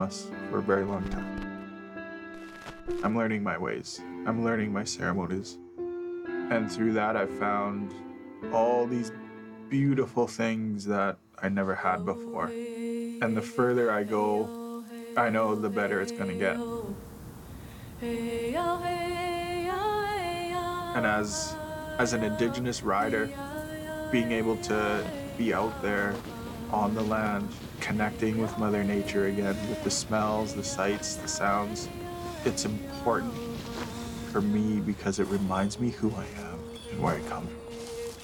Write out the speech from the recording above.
us for a very long time. I'm learning my ways. I'm learning my ceremonies. And through that, I found all these beautiful things that I never had before. And the further I go, I know the better it's going to get. And as an Indigenous rider, being able to be out there on the land, connecting with Mother Nature again, with the smells, the sights, the sounds, it's important for me because it reminds me who I am and where I come from.